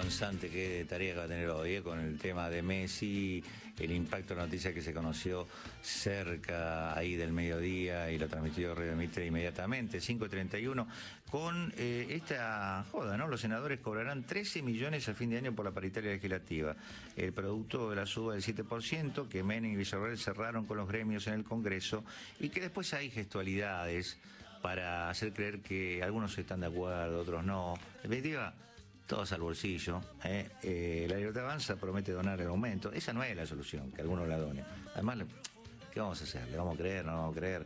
vergonzante, qué tarea que va a tener hoy, con el tema de Messi, el impacto de la noticia que se conoció cerca ahí del mediodía y lo transmitió Radio Mitre inmediatamente, 5:31, con esta joda, ¿no? Los senadores cobrarán 13 millones a fin de año por la paritaria legislativa. El producto de la suba del 7% que Menem y Villarreal cerraron con los gremios en el Congreso y que después hay gestualidades para hacer creer que algunos están de acuerdo, otros no. En definitiva, todos al bolsillo. La Libertad Avanza promete donar el aumento. Esa no es la solución, que algunos la donen. Además, ¿qué vamos a hacer? ¿Le vamos a creer? ¿No vamos a creer?